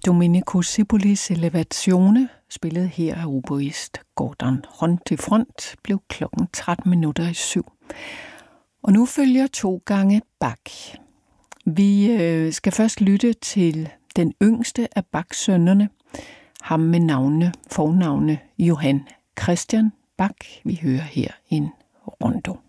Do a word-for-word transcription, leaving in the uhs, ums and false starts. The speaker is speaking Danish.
Domenico Sipolis Elevazione, spillet her af oboist Gordon Hunt, blev klokken tretten minutter i syv. Og nu følger to gange Bach. Vi øh, skal først lytte til den yngste af Bachs sønnerne, ham med navnene, fornavne Johann Christian Bach. Vi hører her en rondo.